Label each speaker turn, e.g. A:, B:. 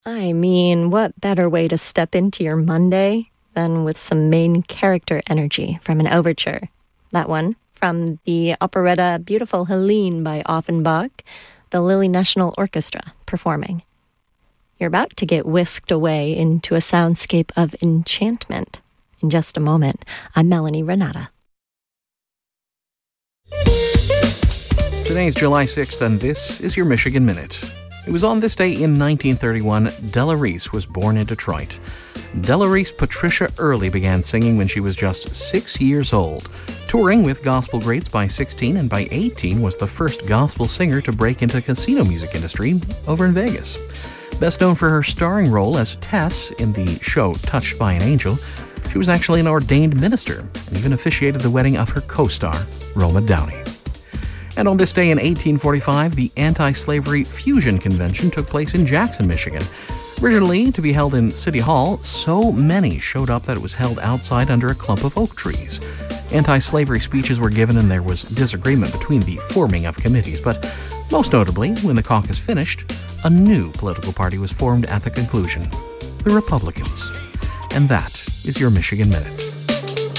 A: I mean, what better way to step into your Monday than with some main character energy from an overture? That one, from the operetta Beautiful Helene by Offenbach, the Lille National Orchestra performing. You're about to get whisked away into a soundscape of enchantment. In just a moment, I'm Melanie Renata.
B: Today is July 6th, and this is your Michigan Minute. It was on this day in 1931 Della Reese was born in Detroit. Della Reese Patricia Early began singing when she was just 6 years old. Touring with gospel greats by 16 and by 18 was the first gospel singer to break into the casino music industry over in Vegas. Best known for her starring role as Tess in the show Touched by an Angel, she was actually an ordained minister and even officiated the wedding of her co-star, Roma Downey. And on this day in 1845, the Anti-Slavery Fusion Convention took place in Jackson, Michigan. Originally to be held in City Hall, so many showed up that it was held outside under a clump of oak trees. Anti-slavery speeches were given and there was disagreement between the forming of committees, but most notably, when the caucus finished, a new political party was formed at the conclusion, the Republicans. And that is your Michigan Minute.